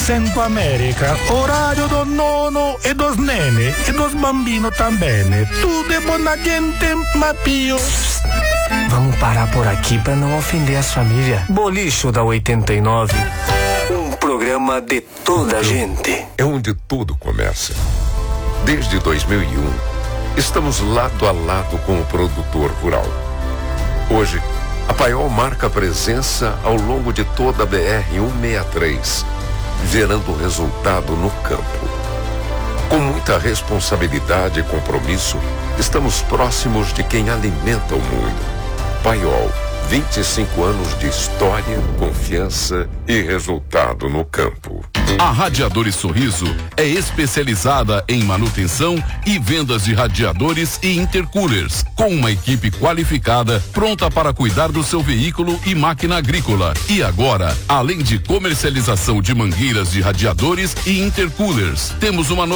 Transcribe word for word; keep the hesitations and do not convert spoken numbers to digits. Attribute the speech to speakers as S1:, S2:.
S1: Accento America, horário do nono e dos nene e dos bambino também. Tudo é buona gente, ma pio.
S2: Vamos parar por aqui para não ofender as famílias. Bolicho da oitenta e nove. Um programa de toda a gente.
S3: É onde tudo começa. Desde dois mil e um, estamos lado a lado com o produtor rural. Hoje, a Paiol marca presença ao longo de toda a B R cento e sessenta e três, gerando resultado no campo. Com muita responsabilidade e compromisso, estamos próximos de quem alimenta o mundo. Paiol, vinte e cinco anos de história, confiança e resultado no campo.
S4: A Radiadores Sorriso é especializada em manutenção e vendas de radiadores e intercoolers, com uma equipe qualificada pronta para cuidar do seu veículo e máquina agrícola. E agora, além de comercialização de mangueiras de radiadores e intercoolers, temos uma